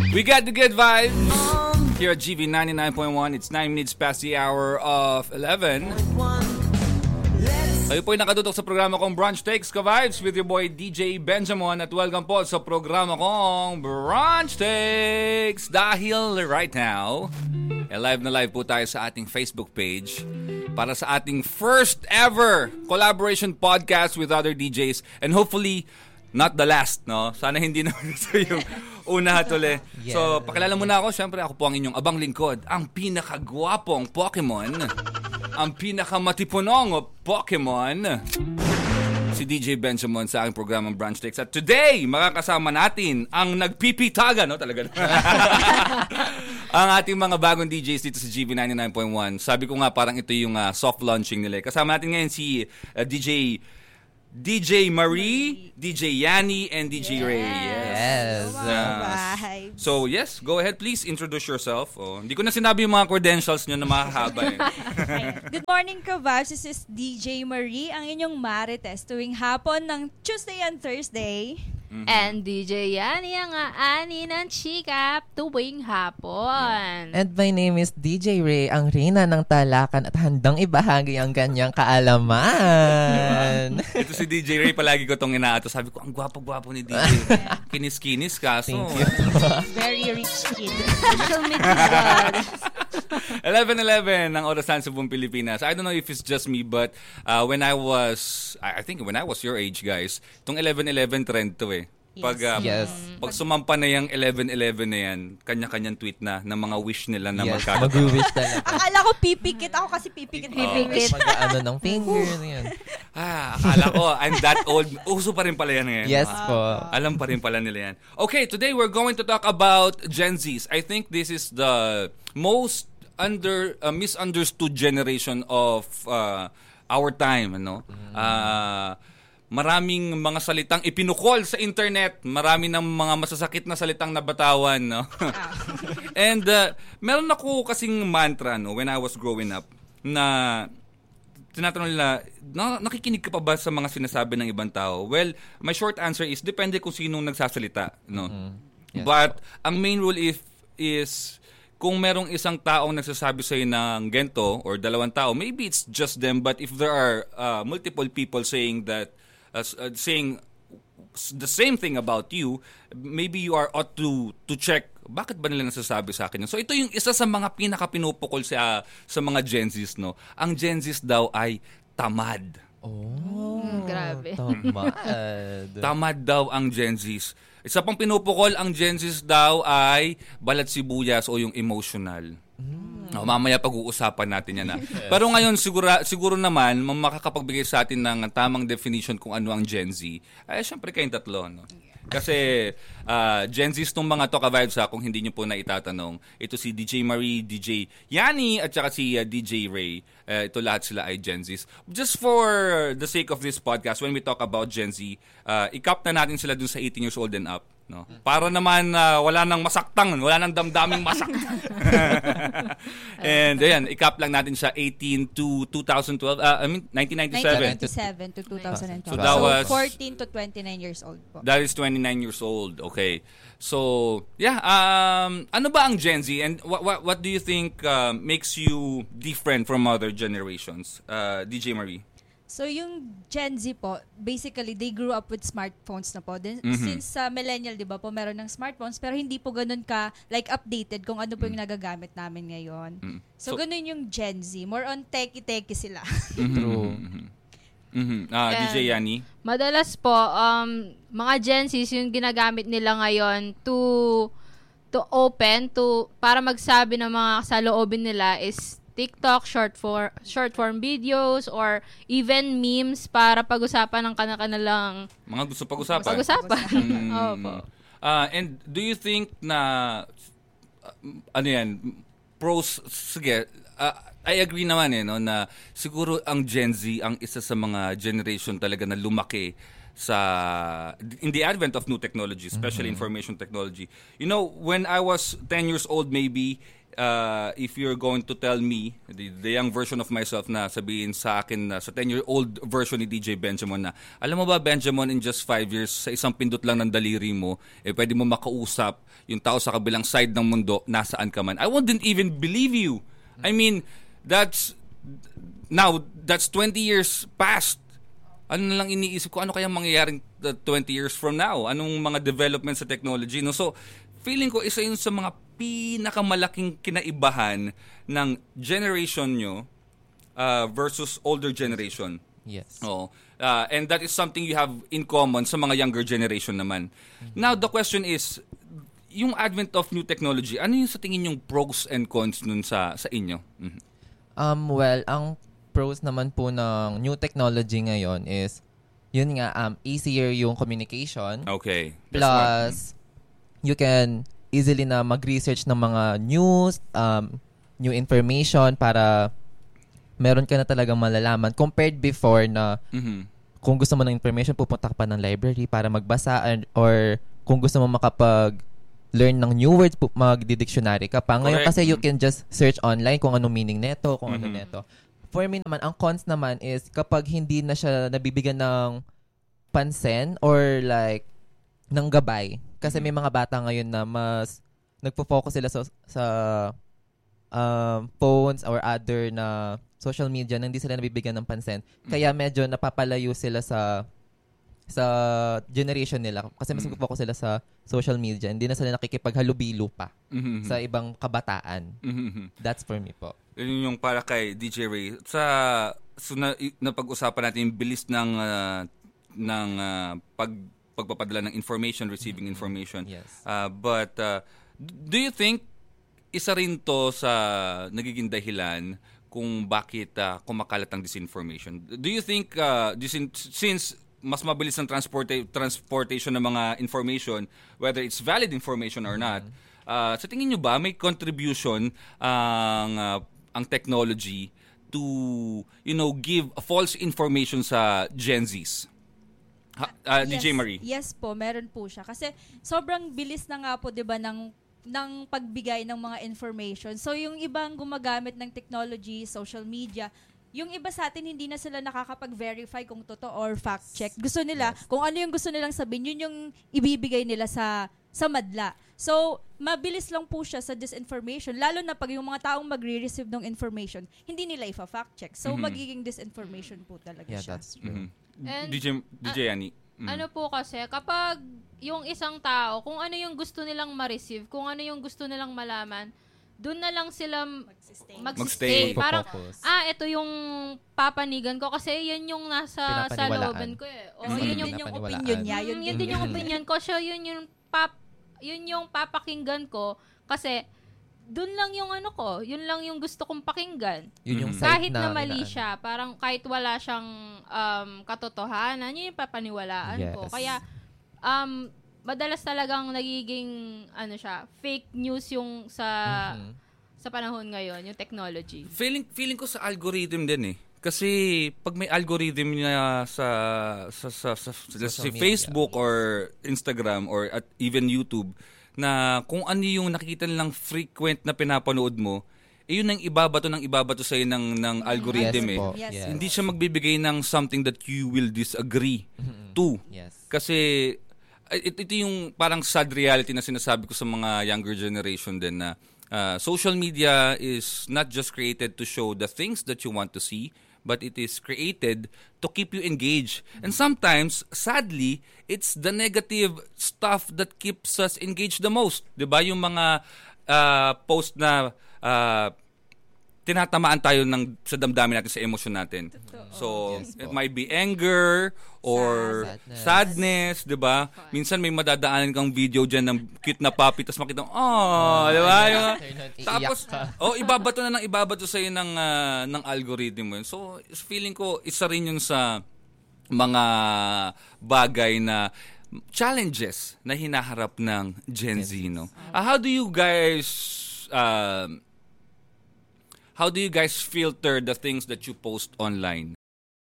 We got the good vibes here at GV 99.1. It's 9 minutes past the hour of 11. Kayo po ay nakatutok sa programa kong Brunch Takes Ka-Vibes with your boy DJ Benjamin at welcome po sa programa kong Brunch Takes. Dahil right now, live na live po tayo sa ating Facebook page para sa ating first ever collaboration podcast with other DJs and hopefully not the last, no? Sana hindi naman ito yung una at uli. Yes. So, pakilala muna ako. Siyempre, ako po ang inyong abang lingkod, ang pinakagwapong Pokemon, ang pinakamatipunong Pokemon, si DJ Benjamin sa aking programang Brunch Takes. At today, makakasama natin ang nagpipitaga, no? Talaga ang ating mga bagong DJs dito sa GV 99.1. Sabi ko nga, parang ito yung soft launching nila. Kasama natin ngayon si DJ Marie, DJ Yanni, and DJ Ray. Yes. So, yes, go ahead. Please introduce yourself. Oh, hindi ko na sinabi yung mga credentials nyo na mahahaba. Good morning, Ka-Vibes. This is DJ Marie, ang inyong marites tuwing hapon ng Tuesday and Thursday. Mm-hmm. And DJ Yanni ang ani ng chika tuwing hapon. And my name is DJ Ray, ang reyna ng talakan at handang ibahagi ang kanyang kaalaman. Ito si DJ Ray, palagi ko itong inaato. Sabi ko, ang gwapo-gwapo ni DJ. Kinis-kinis kaso. Very rich kid. Social media. 11:11 ang orasan sa buong Pilipinas. I don't know if it's just me, but when I was your age, guys, itong 11:11 trend to eh. Pag sumampa na yung 11:11 na yan, kanya-kanyang tweet na ng mga wish nila na magkakaroon. Mag-wish talaga. Akala ko pipikit. Ako kasi pipikit. Mag-ano ng finger na yan. Akala ko, I'm that old. Uso pa rin pala yan ngayon. Yes po. Alam pa rin pala nila yan. Okay, today we're going to talk about Gen Zs. I think this is the most misunderstood generation of our time, ano? Maraming mga salitang ipinukol sa internet, marami ng mga masasakit na salitang nabatawan, no? And meron ako kasing mantra, no, when I was growing up, na tinatanong nila, nakikinig ka pa ba sa mga sinasabi ng ibang tao? Well, my short answer is, depende kung sinong nagsasalita, no? Mm-hmm. Yes. But ang main rule is kung merong isang taong nagsasabi sa'yo ng gento or dalawang tao, maybe it's just them, but if there are multiple people saying that, saying the same thing about you, maybe you are ought to check, bakit ba nila nasasabi sa akin? So ito yung isa sa mga pinaka-pinupukol sa mga Gen Zs, no? Ang Gen Zs daw ay tamad. Grabe. Tamad daw ang Gen Zs. Isa pang pinupukol ang Gen Zs daw ay balat sibuyas o yung emotional. Mamaya pag-uusapan natin yan. Pero ngayon siguro naman makakapagbigay sa atin ng tamang definition kung ano ang Gen Z. Ay syempre kayong tatlo, no? Kasi Gen Zs tong mga to ka-vibes kung hindi nyo po na itatanong. Ito si DJ Marie, DJ Yanni at saka si DJ Ray. Ito lahat sila ay Gen Zs. Just for the sake of this podcast, when we talk about Gen Z, i-cap na natin sila dun sa 18 years old and up. No? Para naman wala nang masaktang, wala nang damdaming masaktang. And ayan, i-cap lang natin siya 18 to 2012, 1997 to 2012. So that was 14 to 29 years old po. That is 29 years old. Okay. So, yeah, ano ba ang Gen Z and what do you think makes you different from other generations? DJ Marie. So yung Gen Z po, basically they grew up with smartphones na po. Then, since millennial, 'di ba po, meron ng smartphones pero hindi po ganoon ka like updated kung ano po yung nagagamit namin ngayon. So ganoon yung Gen Z, more on techie sila. True. DJ Yanni. Madalas po mga Gen Z yung ginagamit nila ngayon to open to para magsabi ng mga saloobin nila is TikTok, short form videos, or even memes para pag-usapan ng kanilang mga gusto pag-usapan. Opo. And do you think na ano yan, pros, sige, I agree naman no, na siguro ang Gen Z ang isa sa mga generation talaga na lumaki in the advent of new technology, especially information technology. You know, when I was 10 years old maybe, if you're going to tell me, the young version of myself na sabihin sa akin na sa 10-year-old version ni DJ Benjamin na, alam mo ba Benjamin, in just 5 years, sa isang pindot lang ng daliri mo, pwede mo makausap yung tao sa kabilang side ng mundo, nasaan ka man. I wouldn't even believe you. I mean, that's 20 years past. Ano na lang iniisip ko, ano kaya mangyayaring 20 years from now? Anong mga developments sa technology? No? So, feeling ko isa yun sa mga pinakamalaking kinaibahan ng generation nyo versus older generation. Yes. Oh, and that is something you have in common sa mga younger generation naman. Now, the question is, yung advent of new technology, ano yung sa tingin yung pros and cons nun sa inyo? Well, ang pros naman po ng new technology ngayon is, yun nga, easier yung communication. Okay. Plus, you can easily na mag-research ng mga news, new information para meron ka na talagang malalaman. Compared before na kung gusto mo ng information, pupunta ka pa ng library para magbasa or kung gusto mo makapag-learn ng new words, mag-dictionary ka pa. Ngayon kasi you can just search online kung anong meaning neto, kung ano neto. For me naman, ang cons naman is kapag hindi na siya nabibigyan ng pansin or like ng gabay. Kasi may mga bata ngayon na mas nagpo-focus sila sa phones or other na social media na hindi sila nabibigyan ng pansin. Kaya medyo napapalayo sila sa generation nila. Kasi mas nagpo-focus sila sa social media. Hindi na sila nakikipaghalubilo pa sa ibang kabataan. That's for me po. Yun yung para kay DJ Ray. Napag-usapan natin yung bilis ng pagpapadala ng information, receiving information. Yes. But do you think isa rin to sa nagiging dahilan kung bakit kumakalat ang disinformation? Do you think since mas mabilis ang transportation ng mga information, whether it's valid information or not, sa tingin nyo ba may contribution ang technology to give false information sa Gen Zs? DJ Marie. Yes po, meron po siya. Kasi sobrang bilis na nga po, 'di ba, ng pagbigay ng mga information. So yung ibang gumagamit ng technology, social media, yung iba sa atin hindi na sila nakakapag-verify kung totoo or fact check. Gusto nila, kung ano yung gusto nilang sabihin, yun yung ibibigay nila sa madla. So, mabilis lang po siya sa disinformation, lalo na pag yung mga taong magre-receive ng information, hindi nila ifa-fact check. So, magiging disinformation po talaga siya. That's true. And, DJ Annie. ano po kasi, kapag yung isang tao, kung ano yung gusto nilang ma-receive, kung ano yung gusto nilang malaman, doon na lang sila Magstay. Parang, Focus. ito yung papanigan ko kasi yan yung nasa sa looban ko eh. O, yun yung opinion niya. yun din yung opinion ko. So, yun yung papakinggan ko kasi doon lang yung ano ko, yun lang yung gusto kong pakinggan. Yun yung Kahit side na mali siya, parang kahit wala siyang katotohanan, yun yung papaniwalaan ko. Yes. Kaya, madalas talagang nagiging fake news yung sa panahon ngayon, yung technology. Feeling ko sa algorithm din eh. Kasi pag may algorithm na sa Facebook or Instagram or at even YouTube na kung ano yung nakikita nilang frequent na pinapanood mo, yun ang ibabato sa'yo ng algorithm Yes eh. po. Yes. Yes. Hindi siya magbibigay ng something that you will disagree to. Yes. Kasi ito yung parang sad reality na sinasabi ko sa mga younger generation din na social media is not just created to show the things that you want to see, but it is created to keep you engaged. And sometimes, sadly, it's the negative stuff that keeps us engaged the most. 'Di ba? Yung mga post na tinatamaan tayo sa damdamin natin, sa emosyon natin. So, Yes, it might be anger or sadness, 'di ba? Minsan may madadaanan kang video diyan ng cute na puppy tapos makita mo, di ba? Tapos ibabato sa iyo ng algorithm mo. So, feeling ko isa rin 'yun sa mga bagay na challenges na hinaharap ng Gen Z, no? How do you guys filter the things that you post online?